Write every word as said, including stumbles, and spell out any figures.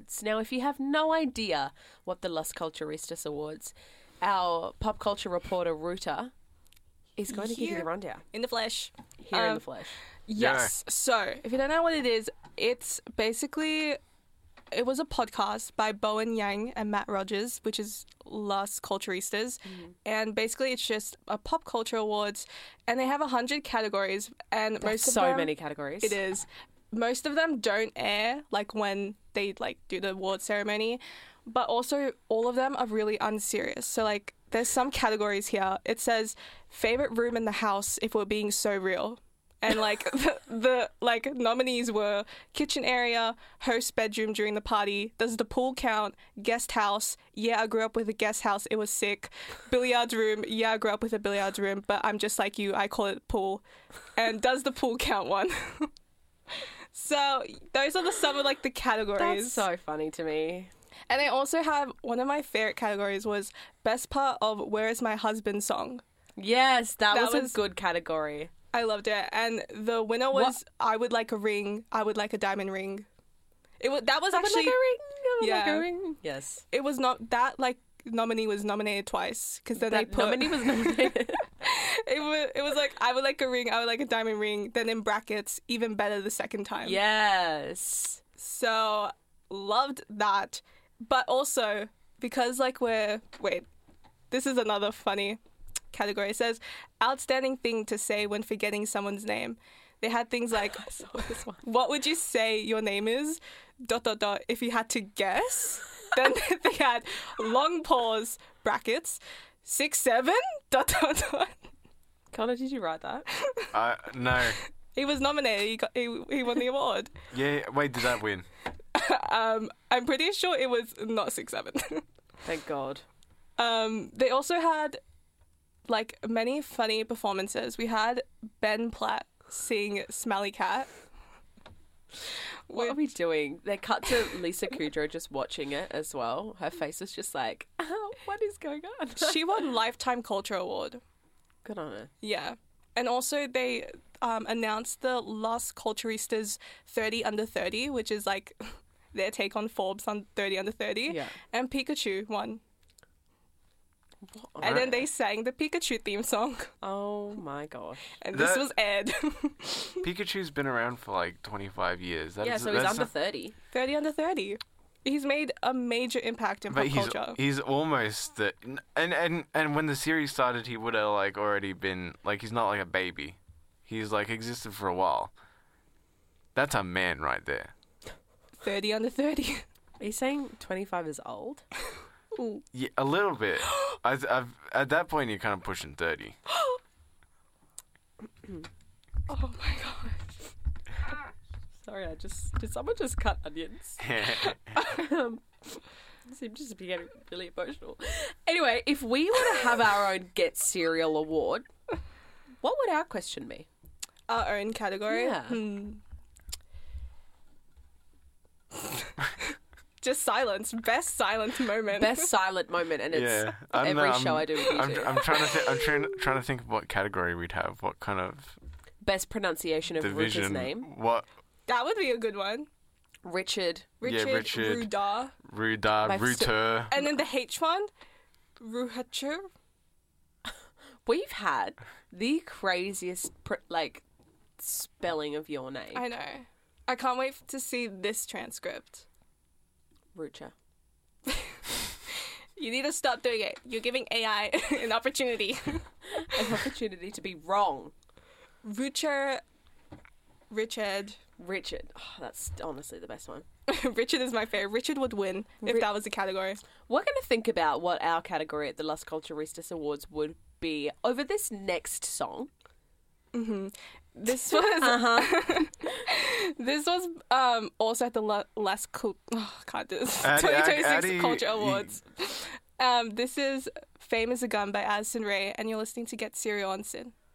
Awards. Now, if you have no idea what the Las Culturistas Awards, our pop culture reporter, Ruta, is going to give you Here. the rundown. In the flesh. Here in Um, the flesh. Yes. So, if you don't know what it is, it's basically, it was a podcast by Bowen Yang and Matt Rogers, which is Las Culturistas. Mm. And basically, it's just a pop culture awards. And they have one hundred categories. And That's most of so them, many categories. It is. Most of them don't air, like, when they, like, do the award ceremony. But also, all of them are really unserious. So, like, there's some categories here. It says, favorite room in the house if we're being so real. And, like, the, the, like, nominees were kitchen area, host bedroom during the party, does the pool count, guest house, yeah, I grew up with a guest house, it was sick, billiards room, yeah, I grew up with a billiards room, but I'm just like you, I call it pool, and does the pool count one? So, those are the some of, like, the categories. That's so funny to me. And they also have, one of my favorite categories was best part of Where Is My Husband song. Yes, that, That was, was- a good category. I loved it. And the winner was What? I Would Like a Ring, I Would Like a Diamond Ring. It was, that was I would actually, like a ring. I would like yeah. a ring. Yes. it was not, that, like, nominee was nominated twice. Because then That they put, nominee was nominated. it, was, it was like, I Would Like a Ring, I Would Like a Diamond Ring. Then in brackets, even better the second time. Yes. So, loved that. But also, because, like, we're, wait, this is another funny category. It says, outstanding thing to say when forgetting someone's name. They had things like, this one. what would you say your name is? Dot, dot, dot, if you had to guess. Then they had long pause, brackets, six, seven, dot, dot, dot. Connor, did you write that? Uh, no. He was nominated. He, got, he, he won the award. Yeah, wait, did that win? um, I'm pretty sure it was not six, seven. Thank God. Um, they also had, like, many funny performances. We had Ben Platt sing Smelly Cat. What are we doing? They cut to Lisa Kudrow just watching it as well. Her face is just like, oh, what is going on? She won Lifetime Culture Award. Good on her. Yeah. And also they um, announced the Las Culturistas thirty under thirty, which is like their take on Forbes on thirty under thirty. Yeah. And Pikachu won. What? And then they sang the Pikachu theme song. Oh my gosh. And this That- was aired. Pikachu's been around for like twenty-five years. That Yeah, is- so he's that's under not- thirty. thirty under thirty. He's made a major impact in But pop he's culture. he's almost the and and and when the series started, he would have like already been like he's not like a baby. He's like existed for a while. That's a man right there. thirty under thirty. Are you saying twenty-five is old? Ooh. Yeah, a little bit. I, I've, at that point, you're kind of pushing thirty. Oh my god. Sorry, I just... Did someone just cut onions? um, I seem just to be getting really emotional. Anyway, if we were to have our own Get Cereal award, what would our question be? Our own category. Yeah. Hmm. Just silence. Best silence moment. Best silent moment, and it's Yeah, I don't every know, show I'm- I do with you I'm, two. I'm trying to th- I'm trying trying to think of what category we'd have. What kind of Best pronunciation of Ruta's division? name. What That would be a good one. Richard. Richard, Yeah, Richard. Ruda. Ruda, My Ruter? And then the H one, Ruhacher. We've had the craziest, pr- like, spelling of your name. I know. I can't wait to see this transcript. Rucha. You need to stop doing it. You're giving A I an opportunity. An opportunity to be wrong. Rucher, Richard. Richard. Oh, that's honestly the best one. Richard is my favorite. Richard would win if Ri- that was a category. We're going to think about what our category at the Las Culturistas Awards would be over this next song. This was Uh-huh. this was um also at the La- Las Cul- oh, can't do this. Addy- twenty twenty-six Addy- Culture Awards. Um, this is Fame is a Gun by Addison Rae, and you're listening to Get Cereal on Sin.